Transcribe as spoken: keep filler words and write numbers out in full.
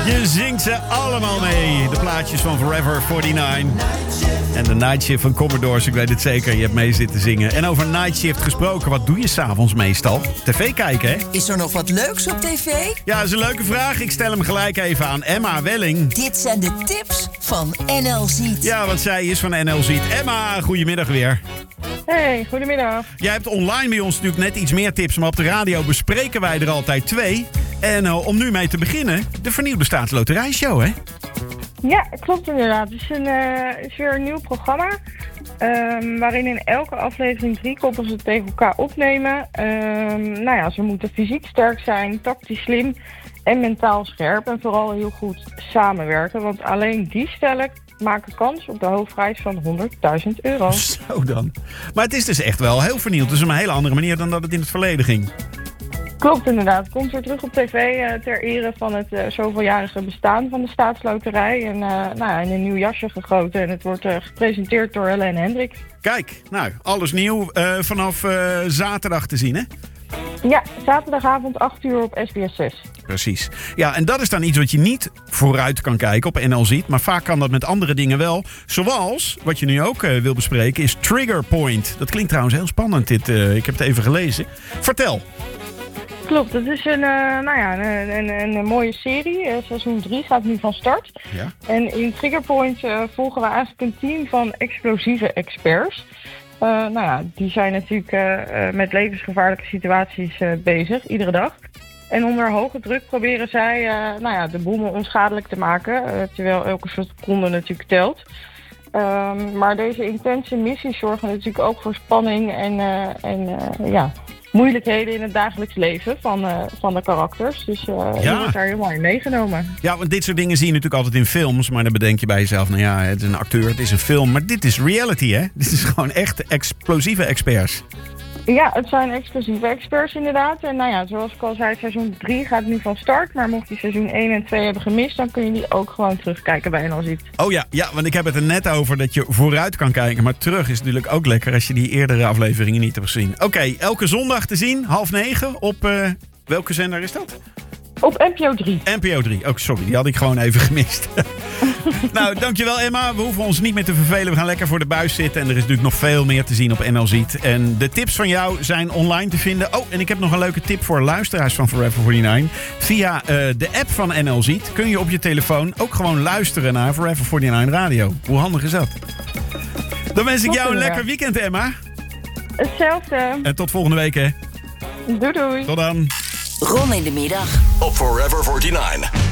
Je zingt ze allemaal mee. De plaatjes van Forever negenenveertig. En de Night Shift van Commodores, ik weet het zeker. Je hebt mee zitten zingen. En over Night Shift gesproken, wat doe je s'avonds meestal? T V kijken, hè? Is er nog wat leuks op tv? Ja, dat is een leuke vraag. Ik stel hem gelijk even aan Emma Welling. Dit zijn de tips van N L Ziet. Ja, wat zij is van N L Ziet. Emma, goedemiddag weer. Hey, goedemiddag. Jij hebt online bij ons natuurlijk net iets meer tips, maar op de radio bespreken wij er altijd twee. En uh, om nu mee te beginnen, de vernieuwde Staatsloterijshow, hè? Ja, klopt inderdaad. Het is, een, uh, is weer een nieuw programma. Um, waarin in elke aflevering drie koppels het tegen elkaar opnemen. Um, nou ja, ze moeten fysiek sterk zijn, tactisch slim en mentaal scherp. En vooral heel goed samenwerken. Want alleen die stellen maken kans op de hoofdprijs van honderdduizend euro. Zo dan. Maar het is dus echt wel heel vernieuwd. Het is op een hele andere manier dan dat het in het verleden ging. Klopt inderdaad. Het komt weer terug op tv uh, ter ere van het uh, zoveeljarige bestaan van de Staatsloterij. En uh, nou ja, in een nieuw jasje gegoten. En het wordt uh, gepresenteerd door Helene Hendrik. Kijk, nou, alles nieuw uh, vanaf uh, zaterdag te zien, hè? Ja, zaterdagavond acht uur op S B S zes. Precies. Ja, en dat is dan iets wat je niet vooruit kan kijken op N L Ziet. Maar vaak kan dat met andere dingen wel. Zoals, wat je nu ook uh, wil bespreken, is Trigger Point. Dat klinkt trouwens heel spannend, dit. Uh, ik heb het even gelezen. Vertel. Klopt, het is een, uh, nou ja, een, een, een mooie serie. Uh, seizoen drie gaat nu van start. Ja. En in Trigger Point uh, volgen we eigenlijk een team van explosieve experts. Uh, nou ja, die zijn natuurlijk uh, uh, met levensgevaarlijke situaties uh, bezig, iedere dag. En onder hoge druk proberen zij uh, nou ja, de bommen onschadelijk te maken. Uh, terwijl elke seconde natuurlijk telt. Um, maar deze intense missies zorgen natuurlijk ook voor spanning en, uh, en uh, ja, moeilijkheden in het dagelijks leven van, uh, van de karakters. Dus uh, Ja. je wordt daar helemaal in meegenomen. Ja, want dit soort dingen zie je natuurlijk altijd in films. Maar dan bedenk je bij jezelf, nou ja, het is een acteur, het is een film. Maar dit is reality, hè? Dit is gewoon echt explosieve experts. Ja, het zijn explosieve experts inderdaad. En nou ja, zoals ik al zei, seizoen drie gaat nu van start. Maar mocht je seizoen één en twee hebben gemist, dan kun je die ook gewoon terugkijken bij N L Ziet. Oh ja, ja, want ik heb het er net over dat je vooruit kan kijken. Maar terug is natuurlijk ook lekker als je die eerdere afleveringen niet hebt gezien. Oké, okay, elke zondag te zien, half negen, op uh, welke zender is dat? Op N P O drie. N P O drie. Oh, sorry, die had ik gewoon even gemist. Nou, dankjewel Emma. We hoeven ons niet meer te vervelen. We gaan lekker voor de buis zitten. En er is natuurlijk nog veel meer te zien op N L Ziet. En de tips van jou zijn online te vinden. Oh, en ik heb nog een leuke tip voor luisteraars van Forever negenenveertig. Via uh, de app van N L Ziet kun je op je telefoon ook gewoon luisteren naar Forever negenenveertig Radio. Hoe handig is dat? Dan wens ik jou een lekker weekend, Emma. Hetzelfde. En tot volgende week, hè. Doei doei. Tot dan. Ron in de middag. Op Forever negenenveertig.